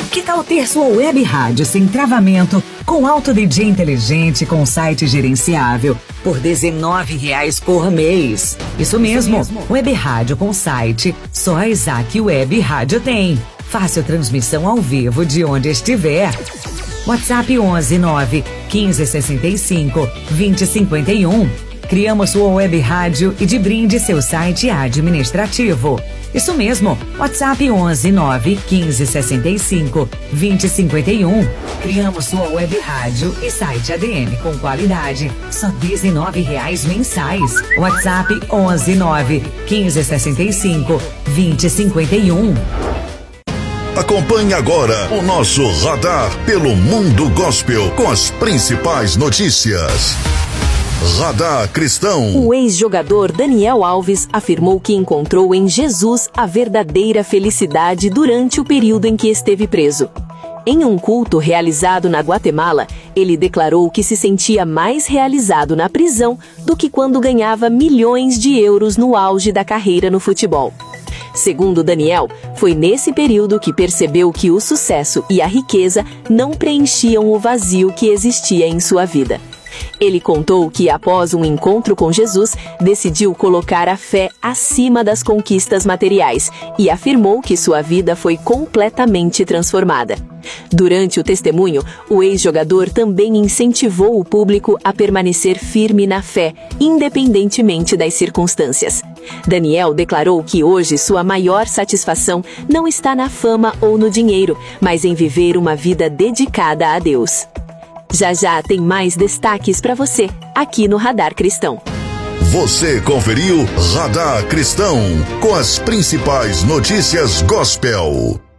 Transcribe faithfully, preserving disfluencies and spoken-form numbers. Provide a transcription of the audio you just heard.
Que tal ter sua web rádio sem travamento, com alto D J inteligente, com site gerenciável, por dezenove reais por mês? Isso mesmo, Isso mesmo. Web rádio com site, só a Isaac Web Rádio tem. Fácil transmissão ao vivo de onde estiver. WhatsApp onze nove quinze sessenta e cinco vinte cinquenta e um. Criamos sua web rádio e de brinde seu site administrativo. Isso mesmo, WhatsApp onze nove quinze sessenta e cinco vinte cinquenta e um. Criamos sua web rádio e site A D M com qualidade, só dezenove reais mensais. WhatsApp onze nove quinze sessenta e cinco vinte cinquenta e um. Acompanhe agora o nosso Radar pelo Mundo Gospel com as principais notícias. Radar Cristão. O ex-jogador Daniel Alves afirmou que encontrou em Jesus a verdadeira felicidade durante o período em que esteve preso. Em um culto realizado na Guatemala, ele declarou que se sentia mais realizado na prisão do que quando ganhava milhões de euros no auge da carreira no futebol. Segundo Daniel, foi nesse período que percebeu que o sucesso e a riqueza não preenchiam o vazio que existia em sua vida. Ele contou que, após um encontro com Jesus, decidiu colocar a fé acima das conquistas materiais e afirmou que sua vida foi completamente transformada. Durante o testemunho, o ex-jogador também incentivou o público a permanecer firme na fé, independentemente das circunstâncias. Daniel declarou que hoje sua maior satisfação não está na fama ou no dinheiro, mas em viver uma vida dedicada a Deus. Já já tem mais destaques para você, aqui no Radar Cristão. Você conferiu Radar Cristão, com as principais notícias gospel.